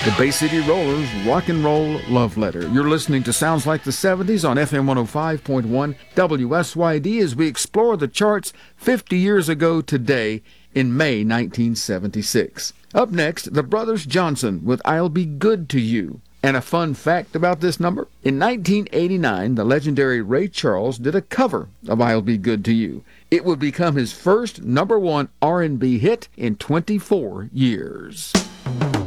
The Bay City Rollers Rock and Roll Love Letter. You're listening to Sounds Like the 70s on FM 105.1 WSYD as we explore the charts 50 years ago today in May 1976. Up next, the Brothers Johnson with I'll Be Good to You. And a fun fact about this number, in 1989, the legendary Ray Charles did a cover of I'll Be Good to You. It would become his first #1 R&B hit in 24 years.